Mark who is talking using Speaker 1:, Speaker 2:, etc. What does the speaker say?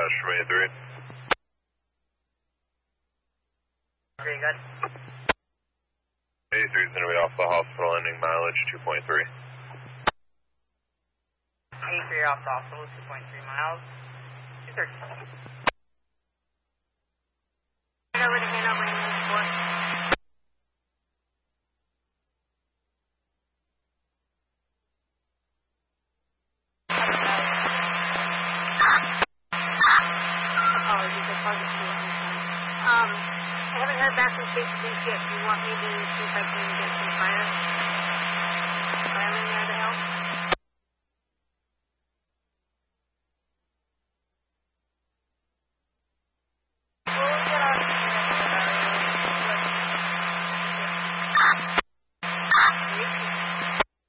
Speaker 1: dispatch from 83.
Speaker 2: Okay, good.
Speaker 1: 83 is going to be off the hospital, ending mileage 2.3.
Speaker 2: 83 off the hospital, 2.3 miles. 213.
Speaker 3: Over to Hanover and Newport. Apologies, I called you too long. I haven't heard back from State Police yet. Do you want me to see if I can get some fire?